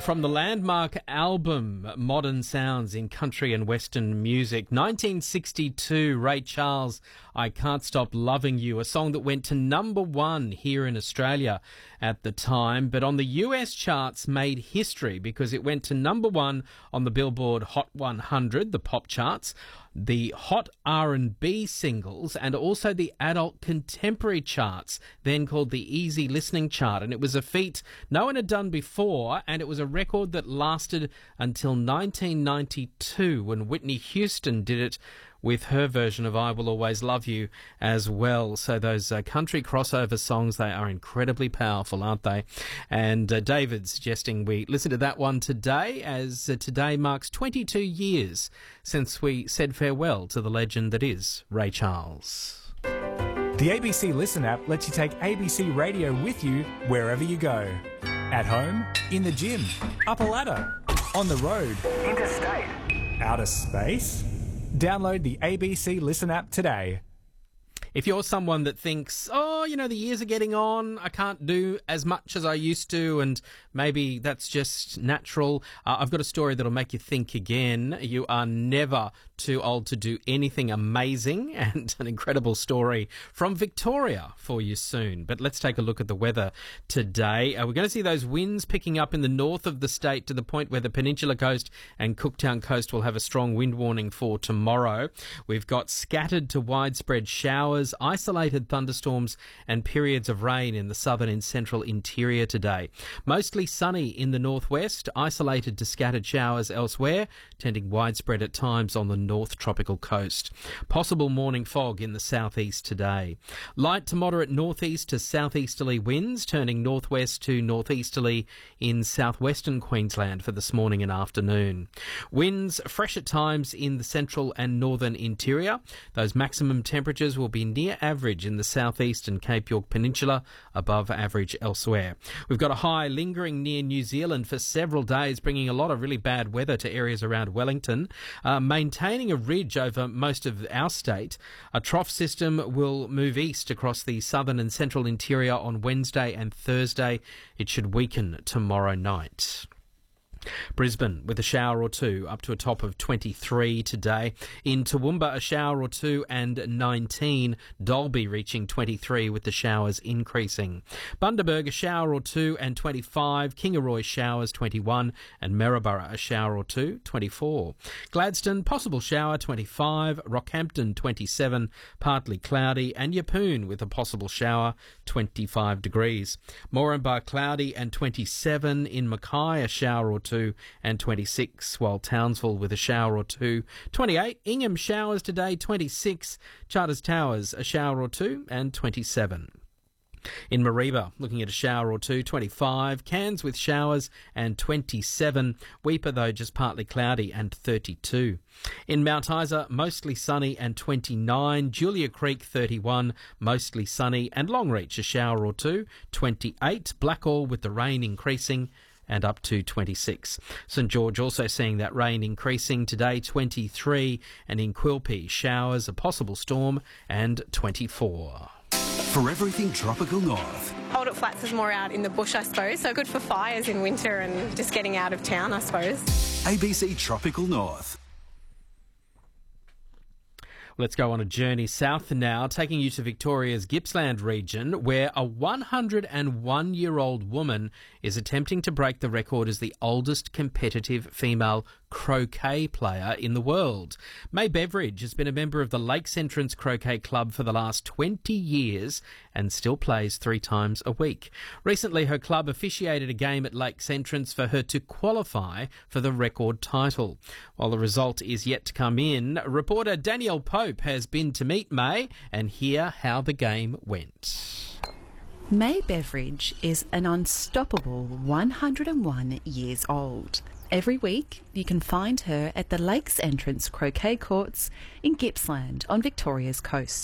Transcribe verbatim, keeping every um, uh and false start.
From the landmark album Modern Sounds in Country and Western Music, nineteen sixty-two, Ray Charles, I Can't Stop Loving You, a song that went to number one here in Australia at the time, but on the U S charts made history because it went to number one on the Billboard Hot one hundred, the pop charts, the Hot R and B singles, and also the adult contemporary charts, then called the Easy Listening chart. And it was a feat no one had done before, and it was a record that lasted until nineteen ninety-two when Whitney Houston did it with her version of I Will Always Love You as well. So those uh, country crossover songs, they are incredibly powerful, aren't they? And uh, David suggesting we listen to that one today, as uh, today marks twenty-two years since we said farewell to the legend that is Ray Charles. The A B C Listen app lets you take A B C Radio with you wherever you go. At home, in the gym, up a ladder, on the road, interstate, outer space. Download the A B C Listen app today. If you're someone that thinks, oh, you know, the years are getting on, I can't do as much as I used to, and maybe that's just natural, uh, I've got a story that'll make you think again. You are never too old to do anything amazing, and an incredible story from Victoria for you soon. But let's take a look at the weather today. Uh, we're going to see those winds picking up in the north of the state to the point where the Peninsula Coast and Cooktown Coast will have a strong wind warning for tomorrow. We've got scattered to widespread showers, isolated thunderstorms and periods of rain in the southern and central interior today. Mostly sunny in the northwest, isolated to scattered showers elsewhere, tending widespread at times on the north tropical coast. Possible morning fog in the southeast today. Light to moderate northeast to southeasterly winds, turning northwest to northeasterly in southwestern Queensland for this morning and afternoon. Winds fresh at times in the central and northern interior. Those maximum temperatures will be near average in the southeast and Cape York Peninsula, above average elsewhere. We've got a high lingering near New Zealand for several days, bringing a lot of really bad weather to areas around Wellington. Uh, maintaining a ridge over most of our state, a trough system will move east across the southern and central interior on Wednesday and Thursday. It should weaken tomorrow night. Brisbane with a shower or two, up to a top of twenty-three today. In Toowoomba, a shower or two and nineteen. Dalby reaching twenty-three with the showers increasing. Bundaberg, a shower or two and twenty-five. Kingaroy showers twenty-one. And Maryborough, a shower or two, twenty-four. Gladstone, possible shower, twenty-five. Rockhampton, twenty-seven. Partly cloudy. And Yeppoon with a possible shower, twenty-five degrees. Moranbah, cloudy and twenty-seven. In Mackay, a shower or two and twenty-six, while Townsville with a shower or two, twenty-eight. Ingham showers today, twenty-six. Charters Towers, a shower or two and twenty-seven. In Mareeba, looking at a shower or two, twenty-five. Cairns with showers and twenty-seven. Weipa, though, just partly cloudy and thirty-two. In Mount Isa, mostly sunny and twenty-nine. Julia Creek, thirty-one. Mostly sunny. And Longreach, a shower or two, twenty-eight. Blackall with the rain increasing and up to twenty-six. St George also seeing that rain increasing today, twenty-three. And in Quilpie, showers, a possible storm, and twenty-four. For everything Tropical North. Hold It Flats is more out in the bush, I suppose, so good for fires in winter and just getting out of town, I suppose. A B C Tropical North. Let's go on a journey south now, taking you to Victoria's Gippsland region, where a one hundred and one-year-old woman is attempting to break the record as the oldest competitive female croquet player in the world. May Beveridge has been a member of the Lakes Entrance Croquet Club for the last twenty years and still plays three times a week. Recently, her club officiated a game at Lakes Entrance for her to qualify for the record title. While the result is yet to come in, reporter Danielle Pope has been to meet May and hear how the game went. May Beveridge is an unstoppable one hundred and one years old. Every week, you can find her at the Lakes Entrance Croquet Courts in Gippsland on Victoria's coast.